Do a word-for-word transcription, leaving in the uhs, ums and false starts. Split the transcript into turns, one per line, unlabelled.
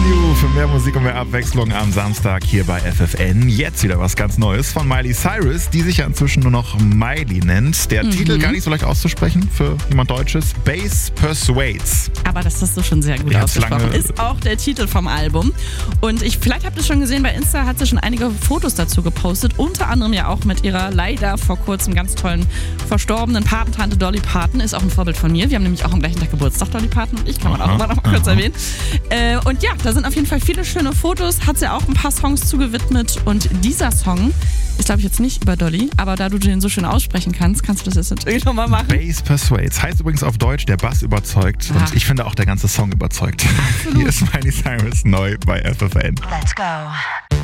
Avenue für mehr Musik und mehr Abwechslung am Samstag hier bei F F N. Jetzt wieder was ganz Neues von Miley Cyrus, die sich ja inzwischen nur noch Miley nennt. Der mhm. Titel gar nicht so leicht auszusprechen für jemand Deutsches. Bass Persuades.
Aber das hast du schon sehr gut
Ja,
ausgesprochen. Ist auch der Titel vom Album. Und ich, vielleicht habt ihr es schon gesehen, bei Insta hat sie schon einige Fotos dazu gepostet. Unter anderem ja auch mit ihrer leider vor kurzem ganz tollen verstorbenen Patentante Dolly Parton. Ist auch ein Vorbild von mir. Wir haben nämlich auch am gleichen Tag Geburtstag, Dolly Parton und ich, kann man auch immer noch mal kurz erwähnen. Äh, und ja, da sind auf jeden Fall viele schöne Fotos. Hat sie auch ein paar Songs zugewidmet. Und dieser Song ist, glaube ich, jetzt nicht über Dolly, aber da du den so schön aussprechen kannst, kannst du das jetzt natürlich nochmal machen.
Bass Persuades heißt übrigens auf Deutsch, der Bass überzeugt.
Ah.
Und ich finde auch, der ganze Song überzeugt.
Absolut.
Hier ist Miley Cyrus neu bei F F N.
Let's go.